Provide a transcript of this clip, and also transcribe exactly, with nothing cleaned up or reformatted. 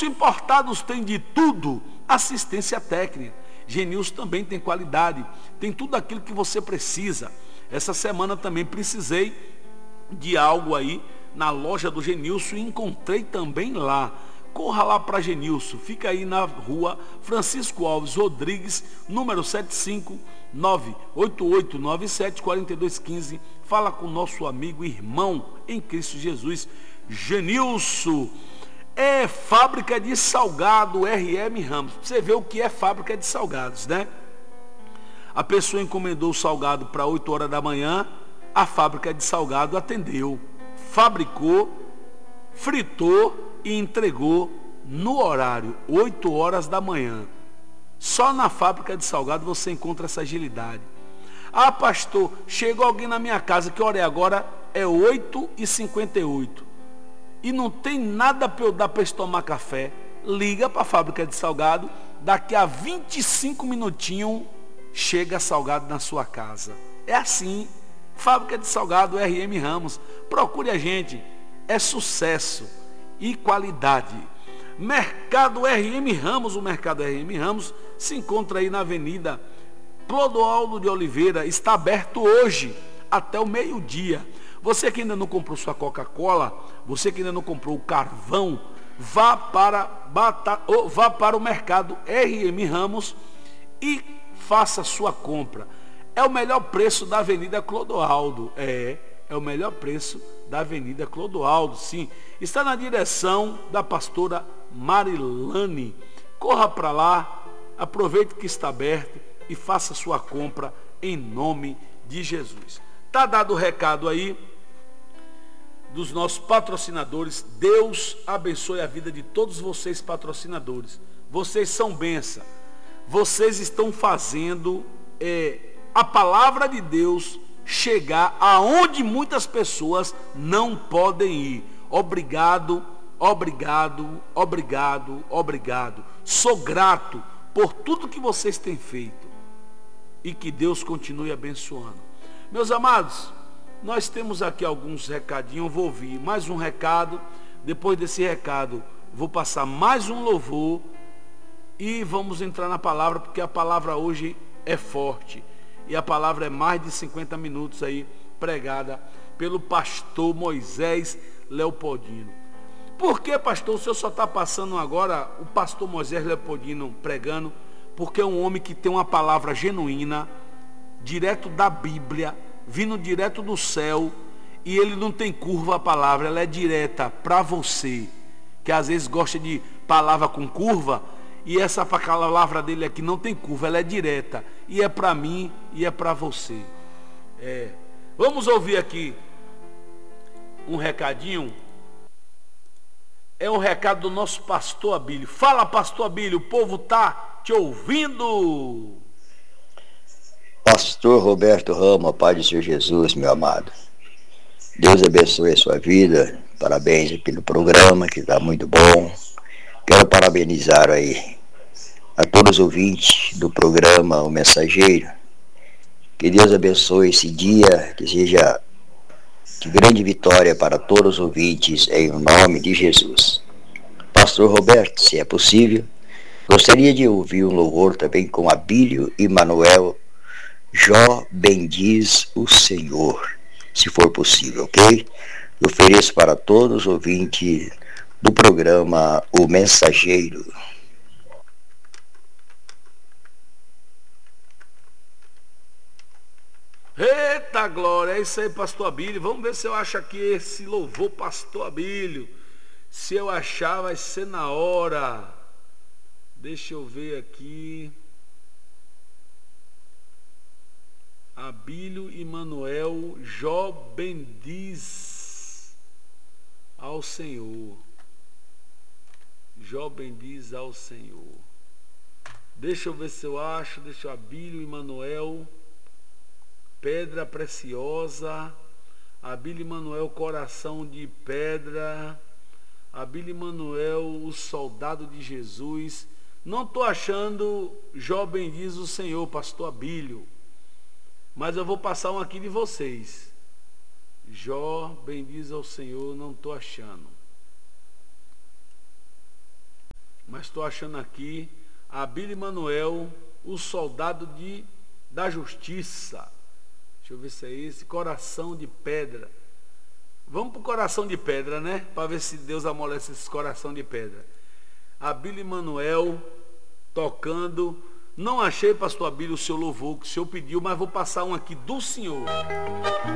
Genilson Importados tem de tudo, assistência técnica. Genilson também tem qualidade, tem tudo aquilo que você precisa. Essa semana também precisei de algo aí na loja do Genilson e encontrei também lá. Corra lá para Genilson, fica aí na rua Francisco Alves Rodrigues, número setenta e cinco, nove oito oito nove sete quatro dois um cinco. Fala com nosso amigo e irmão em Cristo Jesus, Genilson. É fábrica de salgado R M Ramos. Você vê o que é fábrica de salgados, né? A pessoa encomendou o salgado para oito horas da manhã, a fábrica de salgado atendeu, fabricou, fritou e entregou no horário, oito horas da manhã. Só na fábrica de salgado você encontra essa agilidade. Ah, pastor, chegou alguém na minha casa, que hora é agora? É oito e cinquenta e oito. E não tem nada para eu dar para eles tomar café. Liga para a fábrica de salgado, daqui a vinte e cinco minutinhos chega salgado na sua casa. É assim, fábrica de salgado R M Ramos. Procure a gente, é sucesso e qualidade. Mercado R M Ramos, o Mercado R M Ramos se encontra aí na Avenida Clodoaldo de Oliveira, está aberto hoje até o meio-dia. Você que ainda não comprou sua Coca-Cola, você que ainda não comprou o carvão, vá para, bata, ou vá para o Mercado R M Ramos e faça sua compra. É o melhor preço da Avenida Clodoaldo. É, é o melhor preço da Avenida Clodoaldo, sim. Está na direção da pastora Marilane. Corra para lá, aproveite que está aberto e faça sua compra em nome de Jesus. Tá dado o recado aí dos nossos patrocinadores. Deus abençoe a vida de todos vocês patrocinadores. Vocês são bênção. Vocês estão fazendo é, a palavra de Deus chegar aonde muitas pessoas não podem ir. Obrigado, obrigado, obrigado, obrigado. Sou grato por tudo que vocês têm feito. E que Deus continue abençoando. Meus amados, nós temos aqui alguns recadinhos, vou ouvir mais um recado, depois desse recado vou passar mais um louvor e vamos entrar na palavra, porque a palavra hoje é forte, e a palavra é mais de cinquenta minutos aí, pregada pelo pastor Moisés Leopoldino. Por que, pastor, o senhor só está passando agora o pastor Moisés Leopoldino pregando? Porque é um homem que tem uma palavra genuína, direto da Bíblia, vindo direto do céu, e ele não tem curva a palavra, ela é direta para você, que às vezes gosta de palavra com curva, e essa palavra dele aqui não tem curva, ela é direta, e é para mim e é para você. É. Vamos ouvir aqui um recadinho. É um recado do nosso pastor Abílio. Fala, pastor Abílio, o povo está te ouvindo. Pastor Roberto Ramos, Pai do Senhor Jesus, meu amado. Deus abençoe a sua vida. Parabéns aqui no programa, que está muito bom. Quero parabenizar aí a todos os ouvintes do programa O Mensageiro. Que Deus abençoe esse dia, que seja de grande vitória para todos os ouvintes, em nome de Jesus. Pastor Roberto, se é possível, gostaria de ouvir um louvor também com Abílio e Manuel. Jó bendiz o Senhor, se for possível, ok? Eu ofereço para todos os ouvintes do programa O Mensageiro. Eita glória, é isso aí, pastor Abílio. Vamos ver se eu acho aqui esse louvor, pastor Abílio. Se eu achar, vai ser na hora. Deixa eu ver aqui. Abílio e Manuel, Jó bendiz ao Senhor. Jó bendiz ao Senhor. Deixa eu ver se eu acho. Deixa eu Abílio e Manuel, pedra preciosa. Abílio e Manuel, coração de pedra. Abílio e Manuel, o soldado de Jesus. Não estou achando Jó bendiz o Senhor, pastor Abílio. Mas eu vou passar um aqui de vocês. Jó bendiz ao Senhor, não estou achando. Mas estou achando aqui, Abílio Manuel, o soldado de, da justiça. Deixa eu ver se é esse, coração de pedra. Vamos para o coração de pedra, né? Para ver se Deus amolece esse coração de pedra. Abílio Manuel tocando. Não achei, pastor Abílio, o seu louvor que o senhor pediu, mas vou passar um aqui do senhor.